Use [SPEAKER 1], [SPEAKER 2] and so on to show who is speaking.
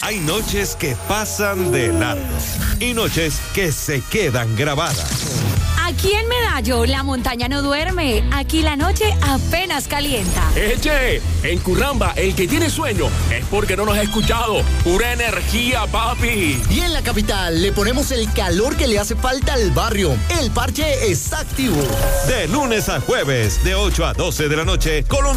[SPEAKER 1] Hay noches que pasan de largo y noches que se quedan grabadas.
[SPEAKER 2] Aquí en Medallo, la montaña no duerme. Aquí la noche apenas calienta.
[SPEAKER 3] ¡Eche! En Curramba, el que tiene sueño es porque no nos ha escuchado. ¡Pura energía, papi!
[SPEAKER 4] Y en la capital le ponemos el calor que le hace falta al barrio. El parche está activo.
[SPEAKER 1] De lunes a jueves, de 8 a 12 de la noche, Colombia